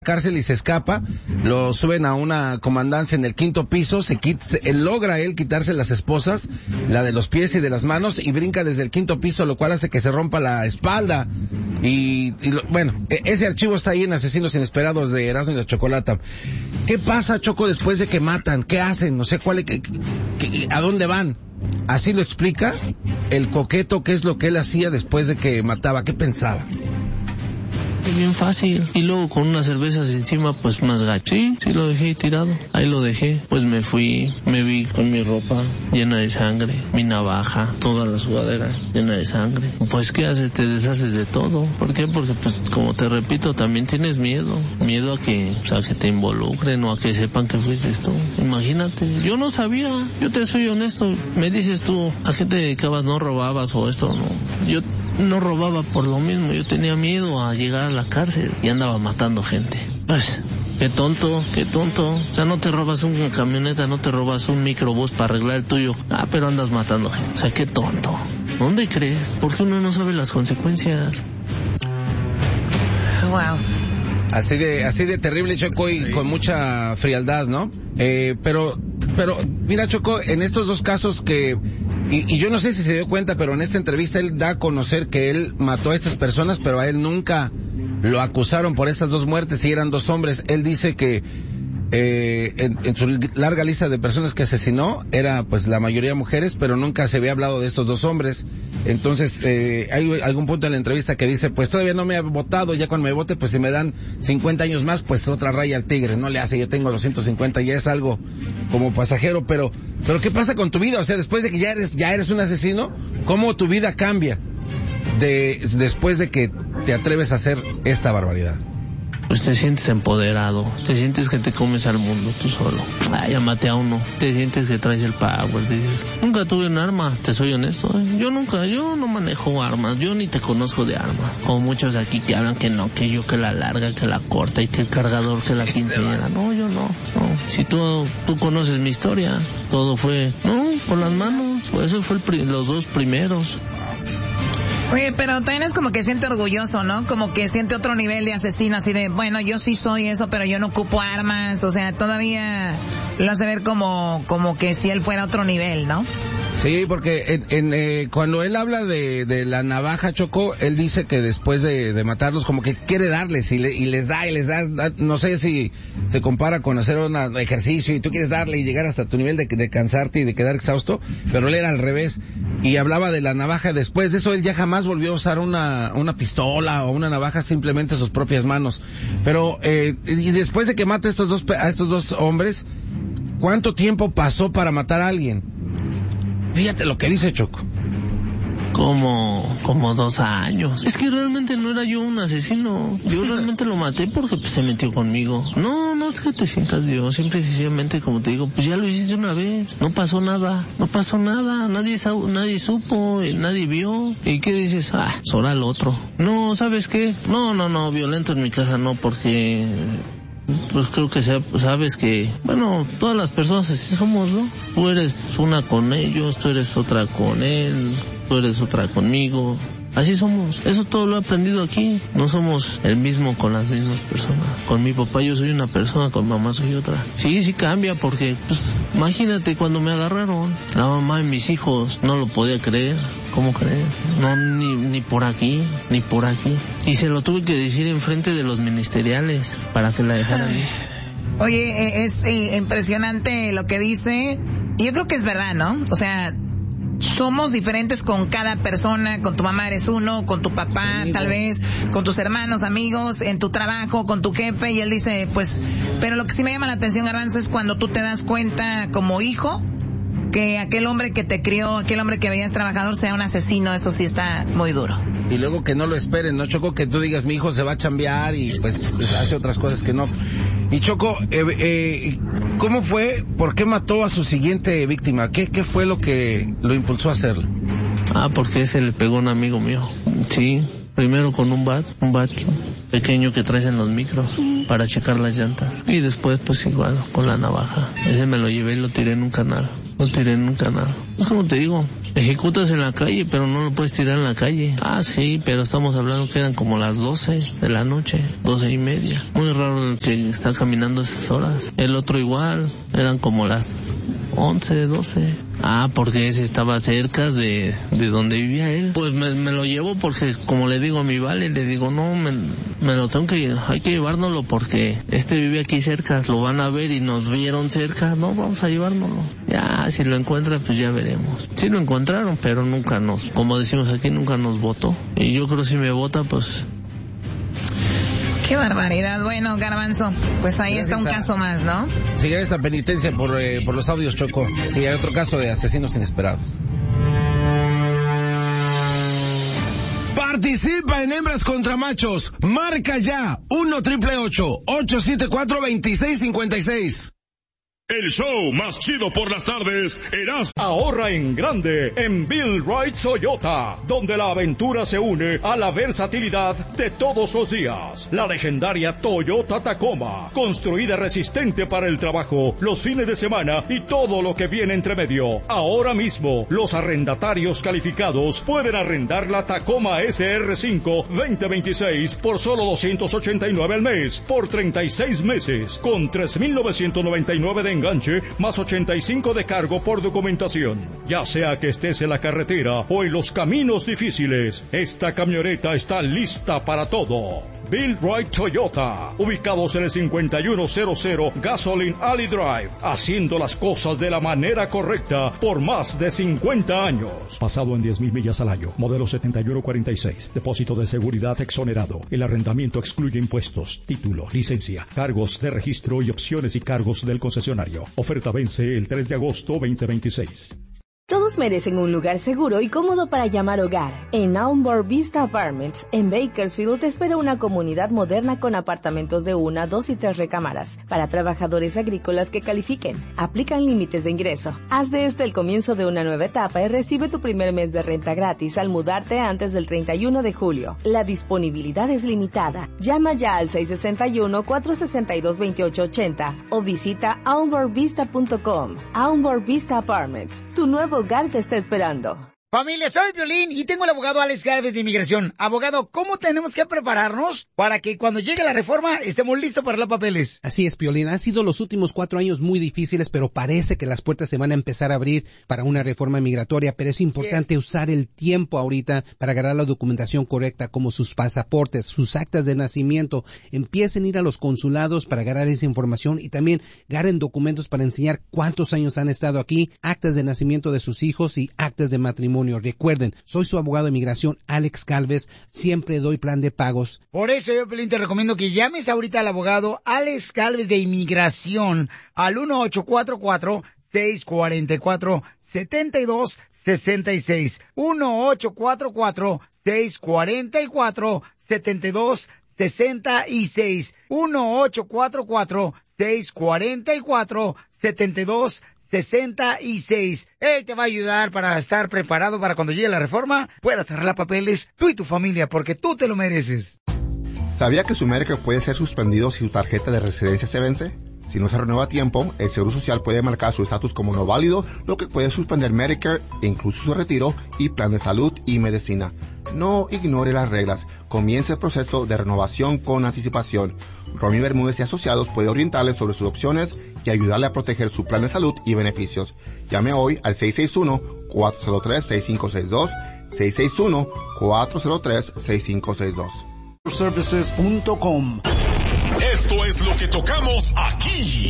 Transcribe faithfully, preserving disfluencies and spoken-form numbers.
cárcel y se escapa, lo suben a una comandancia en el quinto piso, se quita, él logra él quitarse las esposas, la de los pies y de las manos, y brinca desde el quinto piso, lo cual hace que se rompa la espalda, y, y lo, bueno, ese archivo está ahí en Asesinos Inesperados de Erasmo y la Chocolata. ¿Qué pasa, Choco, después de que matan? ¿Qué hacen? No sé cuál es, qué, qué, ¿a dónde van? Así lo explica el Coqueto, qué es lo que él hacía después de que mataba, qué pensaba. Bien fácil. Y luego con unas cervezas encima, pues más gacho. Sí, sí lo dejé tirado. Ahí lo dejé. Pues me fui, me vi con mi ropa llena de sangre, mi navaja, toda la sudadera llena de sangre. Pues ¿qué haces? Te deshaces de todo. ¿Por qué? Porque pues como te repito, también tienes miedo. Miedo a que, o sea, que te involucren o a que sepan que fuiste esto. Imagínate. Yo no sabía. Yo te soy honesto. Me dices tú, ¿a qué te dedicabas? ¿No robabas o esto? No. Yo no robaba por lo mismo. Yo tenía miedo a llegar a la cárcel y andaba matando gente. Pues, qué tonto, qué tonto. O sea, no te robas una camioneta, no te robas un microbús para arreglar el tuyo. Ah, pero andas matando gente. O sea, qué tonto. ¿Dónde crees? Porque uno no sabe las consecuencias. Wow. Así de, así de terrible, Choco, y sí, con mucha frialdad, ¿no? Eh, pero, pero, mira, Choco, en estos dos casos que, y, y yo no sé si se dio cuenta, pero en esta entrevista él da a conocer que él mató a estas personas, pero a él nunca lo acusaron por estas dos muertes y eran dos hombres. Él dice que eh, en, en su larga lista de personas que asesinó era pues la mayoría mujeres, pero nunca se había hablado de estos dos hombres. Entonces eh, hay algún punto en la entrevista que dice, pues todavía no me ha votado, ya cuando me vote, pues si me dan cincuenta años más, pues otra raya al tigre, no le hace, yo tengo los ciento cincuenta, ya es algo como pasajero. Pero pero ¿qué pasa con tu vida? O sea, después de que ya eres ya eres un asesino, ¿cómo tu vida cambia de después de que te atreves a hacer esta barbaridad? Pues te sientes empoderado, te sientes que te comes al mundo tú solo. Ah, ya maté a uno, te sientes que traes el power, te dices, nunca tuve un arma, te soy honesto, ¿eh? Yo nunca, yo no manejo armas, yo ni te conozco de armas. Como muchos aquí que hablan que no, que yo que la larga, que la corta y que el cargador, que la quinceañera. No, yo no, no. Si tú, tú conoces mi historia, todo fue, no, con las manos, pues eso fue el pri- los dos primeros. Oye, pero también es como que siente orgulloso, ¿no? Como que siente otro nivel de asesino, así de, bueno, yo sí soy eso, pero yo no ocupo armas, o sea, todavía lo hace ver como, como que si él fuera otro nivel, ¿no? Sí, porque en, en, eh, cuando él habla de, de la navaja, Choco, él dice que después de, de matarlos como que quiere darles y, le, y les da y les da, da, no sé si se compara con hacer un ejercicio y tú quieres darle y llegar hasta tu nivel de, de cansarte y de quedar exhausto, pero él era al revés y hablaba de la navaja. Después de eso él ya jamás volvió a usar una, una pistola o una navaja, simplemente sus propias manos. Pero eh, y después de que mata a estos dos, a estos dos hombres, ¿cuánto tiempo pasó para matar a alguien? Fíjate lo que dice, Choco. Como, como dos años. Es que realmente no era yo un asesino. Yo realmente lo maté porque pues, se metió conmigo. No, no es que te sientas Dios. Simple y sencillamente, como te digo, pues ya lo hiciste una vez. No pasó nada. No pasó nada. Nadie, nadie supo, nadie vio. ¿Y qué dices? Ah, será el otro. No, ¿sabes qué? No, no, no, violento en mi casa no, porque pues creo que sabes que, bueno, todas las personas así somos, ¿no? Tú eres una con ellos, tú eres otra con él, tú eres otra conmigo. Así somos. Eso todo lo he aprendido aquí. No somos el mismo con las mismas personas. Con mi papá yo soy una persona, con mamá soy otra. Sí, sí cambia porque, pues, imagínate cuando me agarraron. La mamá de mis hijos no lo podía creer. ¿Cómo creer? No, ni, ni por aquí, ni por aquí. Y se lo tuve que decir enfrente de los ministeriales para que la dejaran ir. Oye, es eh, impresionante lo que dice. Y yo creo que es verdad, ¿no? O sea, somos diferentes con cada persona, con tu mamá eres uno, con tu papá Amigo. Tal vez, con tus hermanos, amigos, en tu trabajo, con tu jefe, y él dice, pues, pero lo que sí me llama la atención, Garbanzo, es cuando tú te das cuenta como hijo que aquel hombre que te crió, aquel hombre que veías trabajador sea un asesino. Eso sí está muy duro. Y luego que no lo esperen, ¿no, Choco? Que tú digas, mi hijo se va a chambear y pues, pues hace otras cosas que no. Y Choco, eh, eh, ¿cómo fue? ¿Por qué mató a su siguiente víctima? ¿Qué, qué fue lo que lo impulsó a hacerlo? Ah, porque ese le pegó a un amigo mío. Sí, primero con un bat, un bat pequeño que traes en los micros para checar las llantas. Y después, pues igual, con la navaja. Ese me lo llevé y lo tiré en un canal. no tiré nunca nada. Es como te digo, ejecutas en la calle, pero no lo puedes tirar en la calle. Ah, sí, pero estamos hablando que eran como las doce de la noche, doce y media. Muy raro el que está caminando esas horas. El otro igual, eran como las once, doce. Ah, porque ese estaba cerca de, de donde vivía él. Pues me, me lo llevo porque, como le digo a mi vale, le digo, no, me, me lo tengo que, hay que llevárnoslo porque este vive aquí cerca, lo van a ver y nos vieron cerca, no, vamos a llevárnoslo. Ya, si lo encuentran, pues ya veremos. Sí lo encontraron, pero nunca nos, como decimos aquí, nunca nos votó. Y yo creo que si me vota, pues... Qué barbaridad. Bueno, Garbanzo, pues ahí gracias está un a, caso más, ¿no? Sí, gracias a penitencia por, eh, por los audios, Choco. Sí, hay otro caso de asesinos inesperados. Participa en Hembras contra Machos. Marca ya uno triple ocho ocho siete cuatro dos seis cinco seis. El show más chido por las tardes, Eras. Ahorra en grande en Bill Wright Toyota, donde la aventura se une a la versatilidad de todos los días. La legendaria Toyota Tacoma, construida resistente para el trabajo, los fines de semana y todo lo que viene entre medio. Ahora mismo, los arrendatarios calificados pueden arrendar la Tacoma S R cinco veinte veintiséis por solo doscientos ochenta y nueve al mes, por treinta y seis meses, con tres mil novecientos noventa y nueve de enganche, más ochenta y cinco de cargo por documentación. Ya sea que estés en la carretera o en los caminos difíciles, esta camioneta está lista para todo. Bill Wright Toyota, ubicados en el cincuenta y uno cero cero Gasoline Alley Drive, haciendo las cosas de la manera correcta por más de cincuenta años. Basado en diez mil millas al año, modelo setenta y uno cuarenta y seis, depósito de seguridad exonerado. El arrendamiento excluye impuestos, título, licencia, cargos de registro y opciones y cargos del concesionario. Oferta vence el tres de agosto veinte veintiséis. Todos merecen un lugar seguro y cómodo para llamar hogar. En Aumber Vista Apartments, en Bakersfield, te espera una comunidad moderna con apartamentos de una, dos y tres recámaras para trabajadores agrícolas que califiquen. Aplican límites de ingreso. Haz de este el comienzo de una nueva etapa y recibe tu primer mes de renta gratis al mudarte antes del treinta y uno de julio. La disponibilidad es limitada. Llama ya al seis seis uno, cuatro seis dos, dos ocho ocho cero o visita aumber vista punto com. Aumber Vista Apartments, tu nuevo hogar te está esperando. Familia, soy Piolín y tengo el abogado Alex Gálvez de Inmigración. Abogado, ¿cómo tenemos que prepararnos para que cuando llegue la reforma estemos listos para los papeles? Así es, Piolín. Han sido los últimos cuatro años muy difíciles, pero parece que las puertas se van a empezar a abrir para una reforma migratoria. Pero es importante yes. usar el tiempo ahorita para agarrar la documentación correcta, como sus pasaportes, sus actas de nacimiento. Empiecen a ir a los consulados para agarrar esa información y también agarren documentos para enseñar cuántos años han estado aquí, actas de nacimiento de sus hijos y actas de matrimonio. Recuerden, soy su abogado de inmigración, Alex Gálvez. Siempre doy plan de pagos. Por eso yo, Pelín, te recomiendo que llames ahorita al abogado Alex Gálvez de Inmigración al uno ocho cuatro cuatro, seis cuatro cuatro, siete dos seis seis. uno ocho cuatro cuatro, seis cuatro cuatro, siete dos seis seis. uno ocho cuatro cuatro, seis cuatro cuatro, siete dos sesenta y seis. Él te va a ayudar para estar preparado para cuando llegue la reforma, puedas arreglar papeles, tú y tu familia, porque tú te lo mereces. ¿Sabía que su Medicare puede ser suspendido si su tarjeta de residencia se vence? Si no se renueva a tiempo, el Seguro Social puede marcar su estatus como no válido, lo que puede suspender Medicare, incluso su retiro y plan de salud y medicina. No ignore las reglas. Comience el proceso de renovación con anticipación. Romy Bermúdez y Asociados puede orientarle sobre sus opciones y ayudarle a proteger su plan de salud y beneficios. Llame hoy al seis seis uno, cuatro cero tres, seis cinco seis dos, seis seis uno, cuatro cero tres, seis cinco seis dos. Services punto com. Esto es lo que tocamos aquí.